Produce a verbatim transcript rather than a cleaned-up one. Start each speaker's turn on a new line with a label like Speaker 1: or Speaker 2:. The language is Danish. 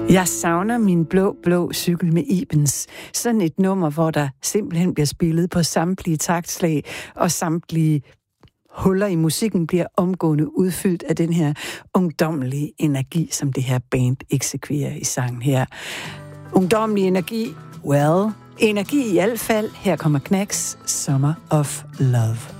Speaker 1: Jeg savner min blå, blå cykel med Ibens. Sådan et nummer, hvor der simpelthen bliver spillet på samtlige taktslag, og samtlige huller i musikken bliver omgående udfyldt af den her ungdommelige energi, som det her band eksekverer i sangen her. Ungdommelig energi, well, energi i hvert fald. Her kommer Knacks, Summer of Love.